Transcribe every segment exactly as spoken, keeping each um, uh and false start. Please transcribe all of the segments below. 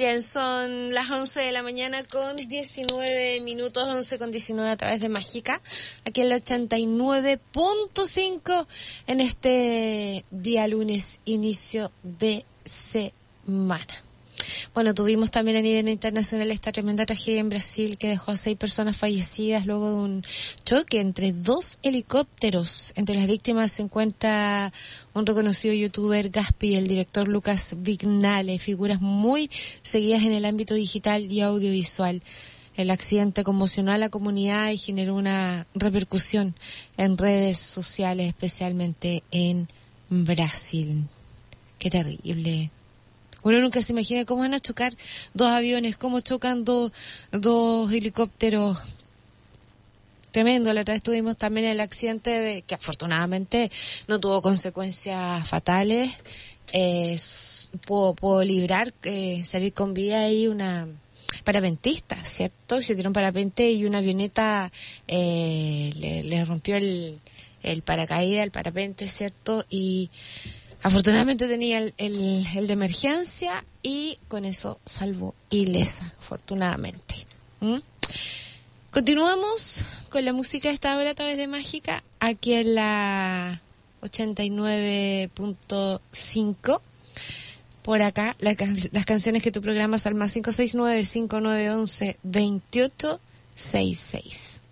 Bien, son las once de la mañana con diecinueve minutos, once con diecinueve a través de Mágica, aquí en el ochenta y nueve punto cinco en este día lunes, inicio de semana. Bueno, tuvimos también a nivel internacional esta tremenda tragedia en Brasil que dejó a seis personas fallecidas luego de un choque entre dos helicópteros. Entre las víctimas se encuentra un reconocido youtuber, Gaspi, y el director Lucas Vignale, figuras muy seguidas en el ámbito digital y audiovisual. El accidente conmocionó a la comunidad y generó una repercusión en redes sociales, especialmente en Brasil. Qué terrible. Uno nunca se imagina cómo van a chocar dos aviones, cómo chocan dos, dos helicópteros. Tremendo. La otra vez tuvimos también el accidente de que afortunadamente no tuvo consecuencias fatales. Eh, pudo, pudo librar, eh, salir con vida ahí una parapentista, ¿cierto? Se tiró un parapente y una avioneta eh, le, le rompió el, el paracaídas, el parapente, ¿cierto? Y afortunadamente tenía el, el, el de emergencia y con eso salvó ilesa, afortunadamente. ¿Mm? Continuamos con la música de esta hora a través de Mágica, aquí en la ochenta y nueve punto cinco. Por acá, la, las canciones que tú programas al más cinco seis nueve, cinco nueve uno uno, dos ocho seis seis.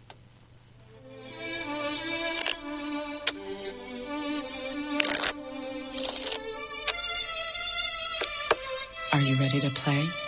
Are you ready to play?